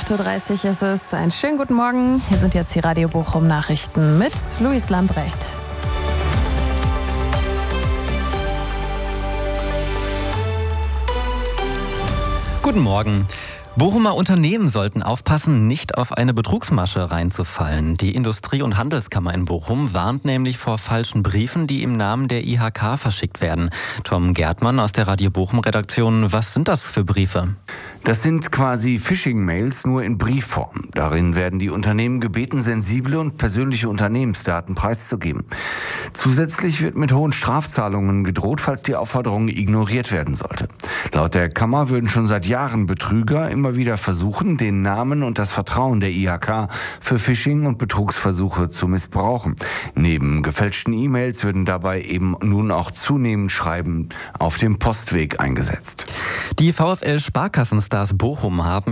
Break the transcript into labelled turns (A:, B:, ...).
A: 8.30 Uhr ist es. Einen schönen guten Morgen. Hier sind jetzt die Radio Bochum Nachrichten mit Luis Lambrecht.
B: Guten Morgen. Bochumer Unternehmen sollten aufpassen, nicht auf eine Betrugsmasche reinzufallen. Die Industrie- und Handelskammer in Bochum warnt nämlich vor falschen Briefen, die im Namen der IHK verschickt werden. Tom Gärtmann aus der Radio Bochum-Redaktion, was sind das für Briefe?
C: Das sind quasi Phishing-Mails, nur in Briefform. Darin werden die Unternehmen gebeten, sensible und persönliche Unternehmensdaten preiszugeben. Zusätzlich wird mit hohen Strafzahlungen gedroht, falls die Aufforderung ignoriert werden sollte. Laut der Kammer würden schon seit Jahren Betrüger immer wieder versuchen, den Namen und das Vertrauen der IHK für Phishing- und Betrugsversuche zu missbrauchen. Neben gefälschten E-Mails würden dabei eben nun auch zunehmend Schreiben auf dem Postweg eingesetzt.
B: Die VfL Sparkassenstars Bochum haben